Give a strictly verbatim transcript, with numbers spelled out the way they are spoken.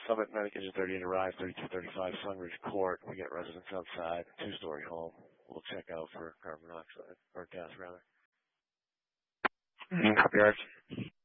Summit, Medication thirty-eight Arrive, thirty-two thirty-five Sunridge Court. We get residents outside, two-story home. We'll check out for carbon monoxide, or gas rather. Copy, Arch.